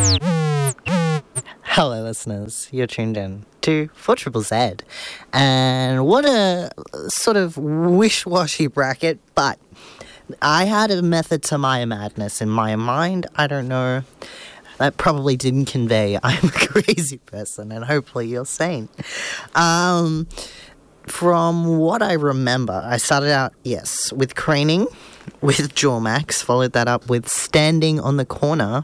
Hello, listeners. You're tuned in to 4ZZZ. And what a sort of wish-washy bracket, but I had a method to my madness in my mind. I don't know. That probably didn't convey I'm a crazy person, and hopefully you're sane. From what I remember, I started out, yes, with Craning, with Jormax, followed that up with Standing on the Corner.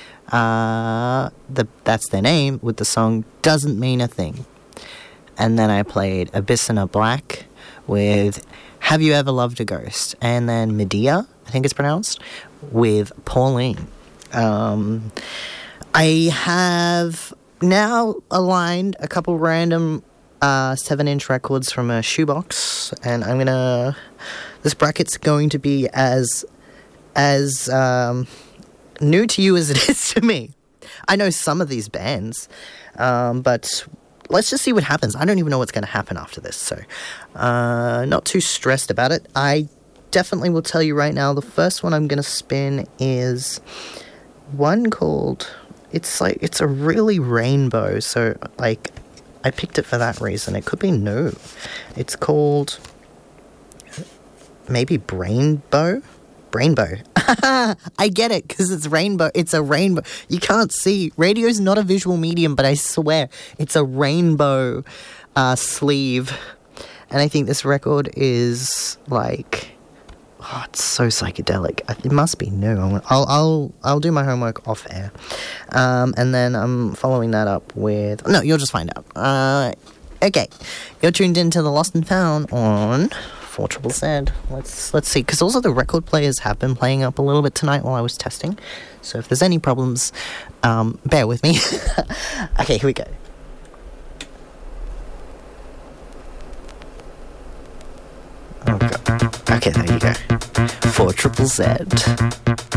That's their name, with the song Doesn't Mean a Thing. And then I played Abyssina Black with Have You Ever Loved a Ghost? And then Medea, I think it's pronounced, with Pauline. I have now aligned a couple random 7-inch records from a shoebox, and this bracket's going to be as new to you as it is to me. I know some of these bands, but let's just see what happens. I don't even know what's going to happen after this, so not too stressed about it. I definitely will tell you right now, the first one I'm going to spin is one called, it's a really rainbow, so like I picked it for that reason. It could be new. It's called maybe Brainbow. I get it, because it's rainbow. It's a rainbow. You can't see. Radio's not a visual medium, but I swear it's a rainbow sleeve. And I think this record is like, it's so psychedelic. It must be new. I'll do my homework off air. And then I'm following that up with... No, you'll just find out. Okay. You're tuned into The Lost and Found on 4ZZZ. Let's see, because also the record players have been playing up a little bit tonight while I was testing. So if there's any problems, bear with me. Okay, here we go. Oh, God. Okay, there you go. 4ZZZ.